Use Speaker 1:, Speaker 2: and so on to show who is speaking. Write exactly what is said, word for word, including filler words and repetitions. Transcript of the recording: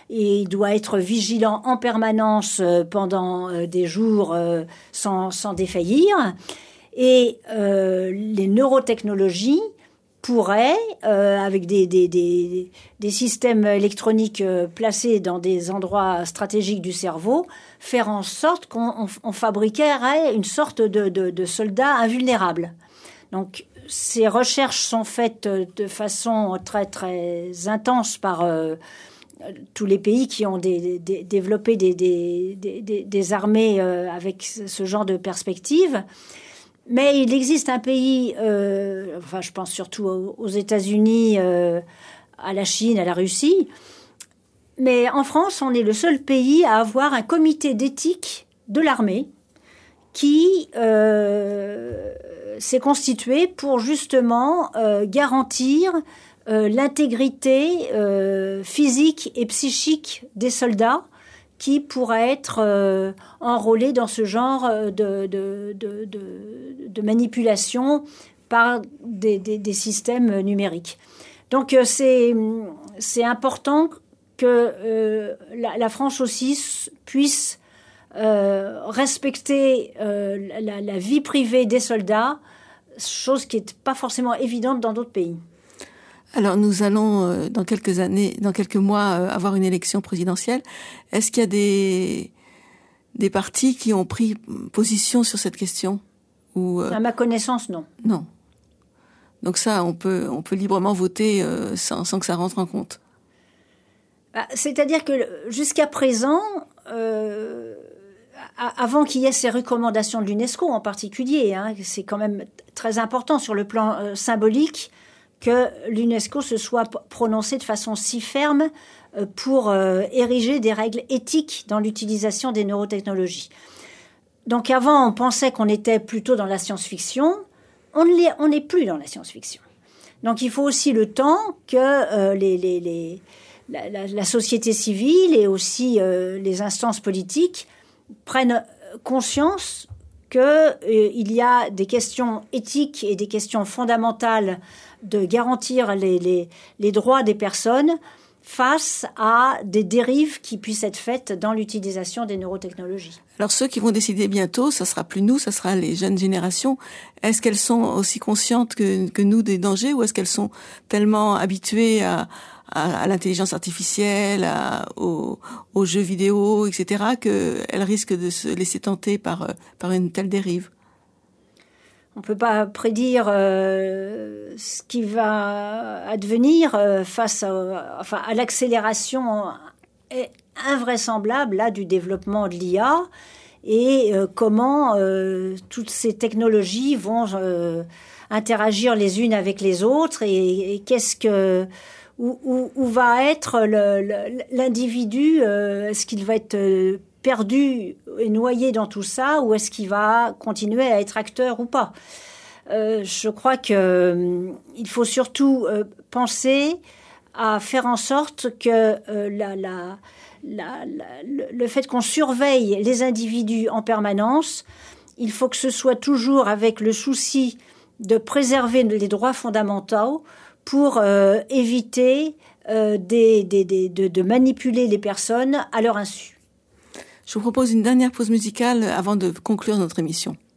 Speaker 1: et il doit être vigilant en permanence pendant des jours sans, sans défaillir. Et euh, les neurotechnologies pourraient, euh, avec des, des, des, des systèmes électroniques euh, placés dans des endroits stratégiques du cerveau, faire en sorte qu'on on, on fabriquerait une sorte de, de, de soldat invulnérable. Donc, ces recherches sont faites de façon très, très intense par euh, tous les pays qui ont des, des, développé des, des, des, des armées euh, avec ce genre de perspective. Mais il existe un pays, euh, enfin je pense surtout aux, aux États-Unis, euh, à la Chine, à la Russie. Mais en France, on est le seul pays à avoir un comité d'éthique de l'armée qui euh, s'est constitué pour justement euh, garantir euh, l'intégrité euh, physique et psychique des soldats qui pourraient être euh, enrôlés dans ce genre de, de, de, de, de manipulation par des, des, des systèmes numériques. Donc euh, c'est, c'est important que euh, la, la France aussi puisse euh, respecter euh, la, la vie privée des soldats, chose qui n'est pas forcément évidente dans d'autres pays.
Speaker 2: Alors nous allons euh, dans quelques années, dans quelques mois, euh, avoir une élection présidentielle. Est-ce qu'il y a des des partis qui ont pris position sur cette question ou euh...
Speaker 1: À ma connaissance, non.
Speaker 2: Non. Donc ça, on peut on peut librement voter euh, sans sans que ça rentre en compte.
Speaker 1: Bah, c'est-à-dire que jusqu'à présent, euh, avant qu'il y ait ces recommandations de l'UNESCO en particulier, hein, c'est quand même très important sur le plan euh, symbolique que l'UNESCO se soit prononcée de façon si ferme pour euh, ériger des règles éthiques dans l'utilisation des neurotechnologies. Donc avant, on pensait qu'on était plutôt dans la science-fiction. On ne l'est, on n'est plus dans la science-fiction. Donc il faut aussi le temps que euh, les, les, les, la, la, la société civile et aussi euh, les instances politiques prennent conscience qu'il euh, y a des questions éthiques et des questions fondamentales de garantir les, les, les droits des personnes face à des dérives qui puissent être faites dans l'utilisation des neurotechnologies.
Speaker 2: Alors ceux qui vont décider bientôt, ça sera plus nous, ça sera les jeunes générations. Est-ce qu'elles sont aussi conscientes que, que nous des dangers ou est-ce qu'elles sont tellement habituées à, à, à l'intelligence artificielle, à, aux, aux jeux vidéo, et cetera, qu'elles risquent de se laisser tenter par, par une telle dérive?
Speaker 1: On ne peut pas prédire euh, ce qui va advenir euh, face à, enfin, à l'accélération invraisemblable là, du développement de l'I A et euh, comment euh, toutes ces technologies vont euh, interagir les unes avec les autres et, et qu'est-ce que où, où, où va être le, le, l'individu, euh, est-ce qu'il va être euh, perdu et noyé dans tout ça ou est-ce qu'il va continuer à être acteur ou pas? euh, Je crois que euh, il faut surtout euh, penser à faire en sorte que euh, la, la, la, la, le, le fait qu'on surveille les individus en permanence, il faut que ce soit toujours avec le souci de préserver les droits fondamentaux pour euh, éviter euh, des, des, des, de, de manipuler les personnes à leur insu.
Speaker 2: Je vous propose une dernière pause musicale avant de conclure notre émission.